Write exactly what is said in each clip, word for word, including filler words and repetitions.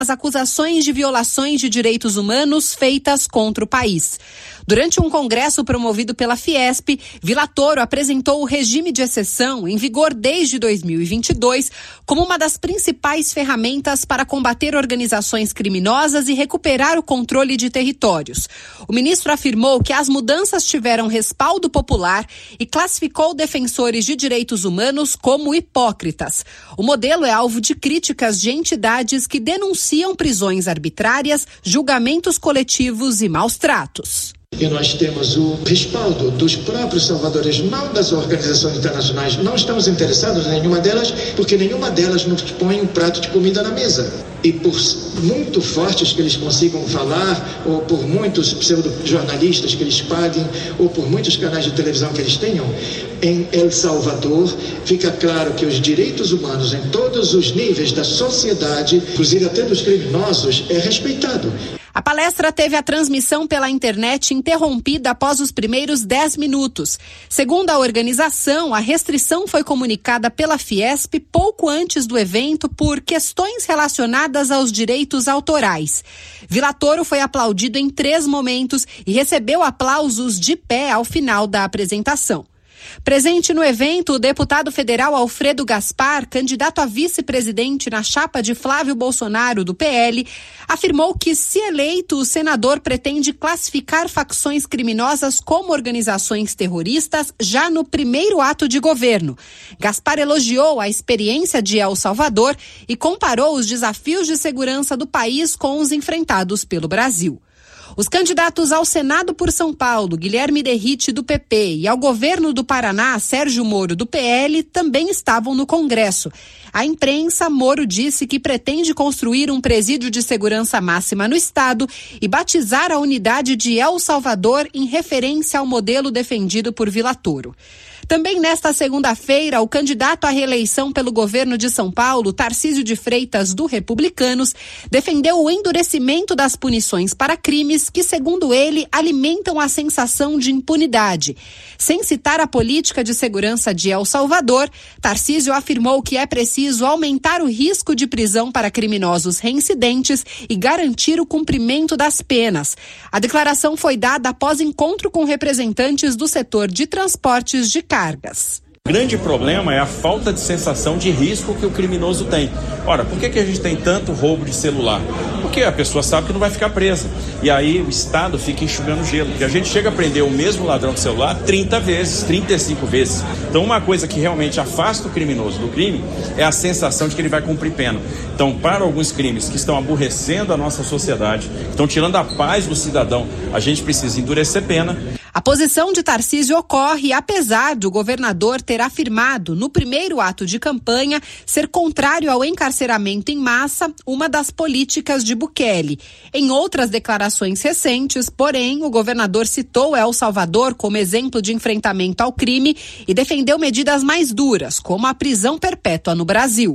as acusações de violações de direitos humanos feitas contra o país. Durante um congresso promovido pela Fiesp, Vila Toro apresentou o regime de exceção, em vigor desde dois mil e vinte e dois, como uma das principais ferramentas para combater organizações criminosas e recuperar o controle de territórios. O ministro afirmou que as mudanças tiveram respaldo popular e classificou defensores de direitos humanos como hipócritas. O modelo é alvo de críticas de entidades que denunciam prisões arbitrárias, julgamentos coletivos e maus-tratos. E nós temos o respaldo dos próprios salvadoreños, não das organizações internacionais. Não estamos interessados em nenhuma delas, porque nenhuma delas nos põe um prato de comida na mesa. E por muito fortes que eles consigam falar, ou por muitos pseudo-jornalistas que eles paguem, ou por muitos canais de televisão que eles tenham, em El Salvador fica claro que os direitos humanos em todos os níveis da sociedade, inclusive até dos criminosos, é respeitado. A palestra teve a transmissão pela internet interrompida após os primeiros dez minutos. Segundo a organização, a restrição foi comunicada pela Fiesp pouco antes do evento por questões relacionadas aos direitos autorais. Vila Toro foi aplaudido em três momentos e recebeu aplausos de pé ao final da apresentação. Presente no evento, o deputado federal Alfredo Gaspar, candidato a vice-presidente na chapa de Flávio Bolsonaro, do P L, afirmou que, se eleito, o senador pretende classificar facções criminosas como organizações terroristas já no primeiro ato de governo. Gaspar elogiou a experiência de El Salvador e comparou os desafios de segurança do país com os enfrentados pelo Brasil. Os candidatos ao Senado por São Paulo, Guilherme Derrite, do P P, e ao governo do Paraná, Sérgio Moro, do P L, também estavam no Congresso. À imprensa, Moro disse que pretende construir um presídio de segurança máxima no estado e batizar a unidade de El Salvador em referência ao modelo defendido por Vila Toro. Também nesta segunda-feira, o candidato à reeleição pelo governo de São Paulo, Tarcísio de Freitas, do Republicanos, defendeu o endurecimento das punições para crimes que, segundo ele, alimentam a sensação de impunidade. Sem citar a política de segurança de El Salvador, Tarcísio afirmou que é preciso aumentar o risco de prisão para criminosos reincidentes e garantir o cumprimento das penas. A declaração foi dada após encontro com representantes do setor de transportes de cargas. O grande problema é a falta de sensação de risco que o criminoso tem. Ora, por que que a gente tem tanto roubo de celular? Porque a pessoa sabe que não vai ficar presa. E aí o Estado fica enxugando gelo. Porque a gente chega a prender o mesmo ladrão de celular trinta vezes, trinta e cinco vezes. Então uma coisa que realmente afasta o criminoso do crime é a sensação de que ele vai cumprir pena. Então, para alguns crimes que estão aborrecendo a nossa sociedade, que estão tirando a paz do cidadão, a gente precisa endurecer pena. A posição de Tarcísio ocorre apesar do governador ter afirmado no primeiro ato de campanha ser contrário ao encarceramento em massa, uma das políticas de Bukele. Em outras declarações recentes, porém, o governador citou El Salvador como exemplo de enfrentamento ao crime e defendeu medidas mais duras, como a prisão perpétua no Brasil.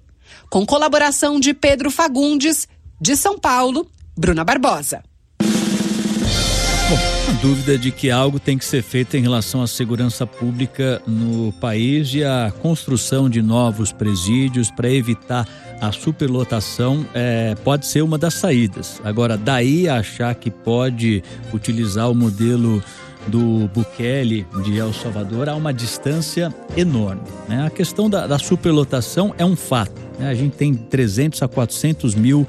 Com colaboração de Pedro Fagundes, de São Paulo, Bruna Barbosa. Bom, a dúvida de que algo tem que ser feito em relação à segurança pública no país e a construção de novos presídios para evitar a superlotação é, pode ser uma das saídas. Agora, daí a achar que pode utilizar o modelo do Bukele de El Salvador, há uma distância enorme, né? A questão da, da superlotação é um fato, né? A gente tem trezentos a quatrocentos mil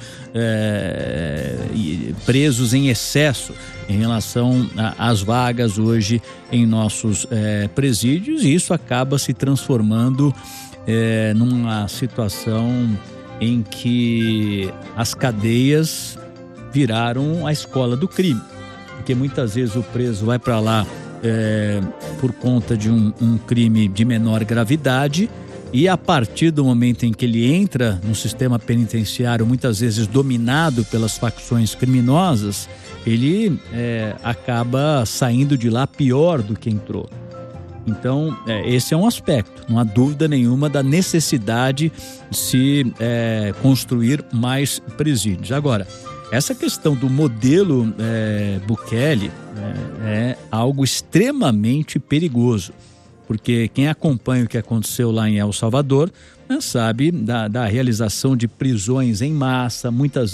é, presos em excesso em relação às vagas hoje em nossos é, presídios, e isso acaba se transformando é, numa situação em que as cadeias viraram a escola do crime. Porque muitas vezes o preso vai para lá é, por conta de um, um crime de menor gravidade, e a partir do momento em que ele entra no sistema penitenciário, muitas vezes dominado pelas facções criminosas, ele é, acaba saindo de lá pior do que entrou. Então, é, esse é um aspecto, não há dúvida nenhuma da necessidade de se é, construir mais presídios. Agora, essa questão do modelo é, Bukele é, é algo extremamente perigoso, porque quem acompanha o que aconteceu lá em El Salvador, né, sabe da, da realização de prisões em massa, muitas